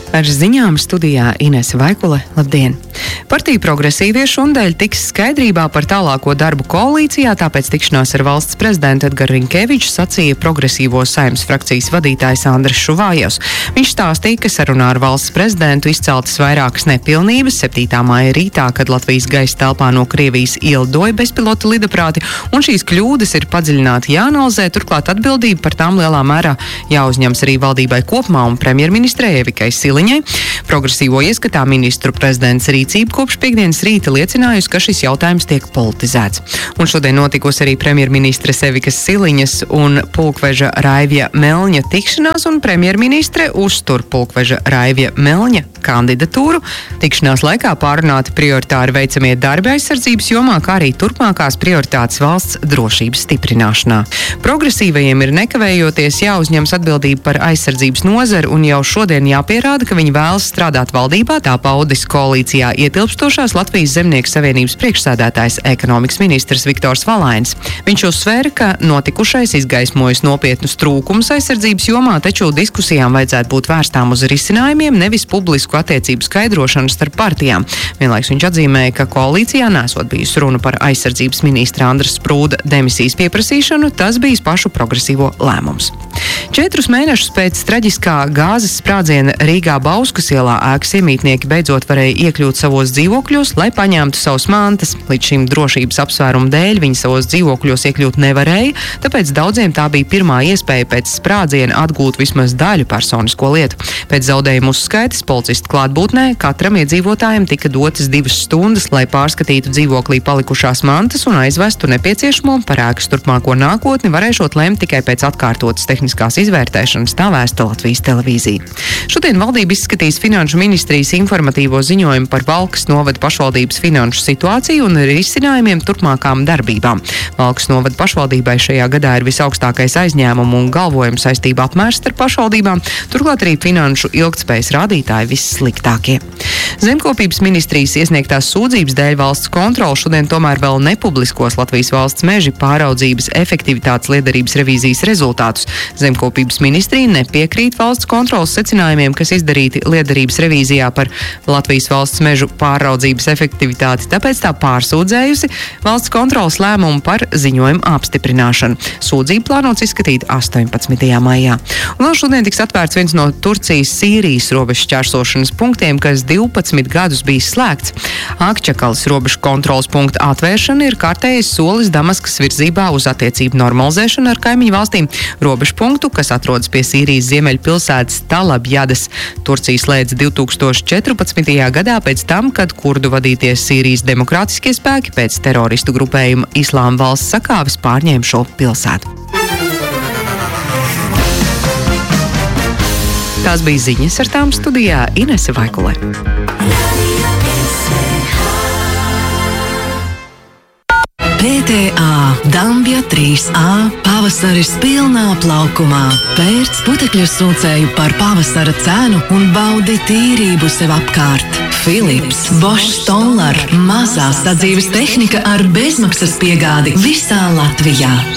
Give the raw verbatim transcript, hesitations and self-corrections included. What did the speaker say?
Ar ziņām studijā Inese Vaikule. Labdien! Partija progresīvie šundēļ tiks skaidrībā par tālāko darbu koalīcijā, tāpēc tikšanās ar valsts prezidentu Edgars Rinkevičs sacīja progresīvo Saeimas frakcijas vadītājs Andris Šuvājevs. Viņš stāstīja, ka sarunā ar valsts prezidentu izceltas vairākas nepilnības septītā māja rītā, kad Latvijas gaisa telpā no Krievijas ielidoja bezpilota lidaprāti, un šīs kļūdas ir padziļināti jāanalizē, turklāt atbildība par tām lielā mērā jāuzņems arī valdībai kopumā un premjerministrei Evikai Siliņai. Progresīvo ieskatā ministru prezidents rīcība kopš piekdienas rīta liecinājusi, ka šis jautājums tiek politizēts. Un šodien notikusi arī premjerministres Evikas Siliņas un pulkveža Raivja Melņa tikšanās, un premjerministre uztur pulkveža Raivja Melņa kandidatūru. Tikšanās laikā pārunāti prioritāri veicamie darbi aizsardzības jomā, kā arī turpmākās prioritātes valsts drošības stiprināšanā. Progresīvajiem ir nekavējoties jāuzņems atbildība par aizsardzības nozari un jau šodien jāpierāda, ka viņi vēlas strādāt valdībā, tā paudis koalīcijā ietilpstošās Latvijas Zemnieku savienības priekšsēdētājs ekonomikas ministrs Viktors Valainis. Viņš uzsvēra, ka notikušais izgaismojas nopietnus trūkumus aizsardzības jomā, taču diskusijām vajadzētu būt vērstām uz risinājumiem, nevis publisku attiecību skaidrošanu starp partijām. Vienlaiks viņš atzīmēja, ka koalīcijā nesot bijusi runa par aizsardzības ministra Andra Sprūda demisijas pieprasīšanu, tas bijis pašu progresīvo lēmums. Četrus mēnešus pēc traģiskā gāzes sprādziena Rīgā Bauskas ielā ēkas iemītnieki beidzot varēja iekļūt savos dzīvokļos, lai paņemtu savus mantas. Līdz šim drošības apsvērumu dēļ viņi savos dzīvokļos iekļūt nevarēja, tāpēc daudziem tā bija pirmā iespēja pēc sprādziena atgūt vismaz daļu personisko lietu. Pēc zaudējumu uzskaites policistu klātbūtnē katram iedzīvotājiem tika dotas divas stundas, lai pārskatītu dzīvoklī palikušās mantas un aizvestu nepieciešamo. Par ēkas turpmāko nākotni varēšot lemt tikai pēc atkārtotas tehniskās izvērtēšanas, tā vēsta Latvijas televīzija. Šodien valdība izskatīs Finanšu ministrijas informatīvo ziņojumu par Valkas novada pašvaldības finanšu situāciju un risinājumiem turpmākām darbībām. Valkas novada pašvaldībai šajā gadā ir visaugstākais aizņēmumu un galvojumu saistību apmērs starp pašvaldībām, turklāt arī finanšu ilgtspējas rādītāji vissliktākie. Zemkopības ministrijas iesniegtās sūdzības dēļ valsts kontrole šodien tomēr vēl nepubliskos Latvijas valsts meži pāraudzības efektivitātes liederības revīzijas rezultātus. Zemkopības ministrija nepiekrīt valsts kontroles secinājumiem, kas izdarīti liederības revīzijā par Latvijas valsts mežu pāraudzības efektivitāti, tāpēc tā pārsūdzējusi valsts kontroles lēmumu par ziņojumu apstiprināšanu. Sūdzību plānots izskatīt astoņpadsmitajā maijā. Un vēl šodien tiks atvērts viens no Turcijas-Sīrijas robežu šķērsošanas punktiem, kas divpadsmit gadus bijis slēgts. Akčakalas robežu kontroles punkta atvēršana ir kārtējais solis Damaskas virzībā uz attiecību normalizēšanu ar kaimiņu valstīm. Robežu punktu, kas atrodas pie Sīrijas ziemeļu pilsētas Talabjadas, Turcija slēdza divi tūkstoši četrpadsmitajā gadā pēc tam, kad kurdu vadītie Sīrijas demokrātiskie spēki pēc teroristu grupējuma Islāma valsts sakāves pārņēma šo pilsētu. Tās bija ziņas, ar tām studijā Inese Vaikule. P T A Dambja trīs A pavasaris pilnā plaukumā. Pērc putekļu sūcēju par pavasara cenu un baudi tīrību sev apkārt. Philips, Bosch Stoller, mazā sadzīves tehnika ar bezmaksas piegādi visā Latvijā.